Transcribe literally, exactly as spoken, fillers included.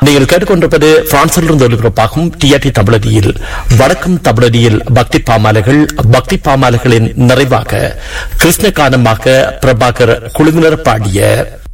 நீங்கள் கேட்டுக்கொண்டிருப்பது பிரான்சிலிருந்து ஒலிபரப்பாகும் டிஆர்டி தமிழடியில் வணக்கம் தமிழடியில் பக்தி பாமாலைகள். பக்தி பாமாலைகளின் நிறைவாக கிருஷ்ண கானமாக பிரபாகர் குழுவினர் பாடிய